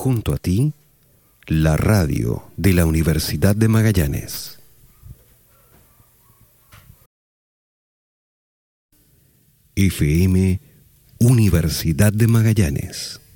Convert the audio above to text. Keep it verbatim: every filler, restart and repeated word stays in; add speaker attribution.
Speaker 1: Junto a ti, la radio de la Universidad de Magallanes. F M Universidad de Magallanes.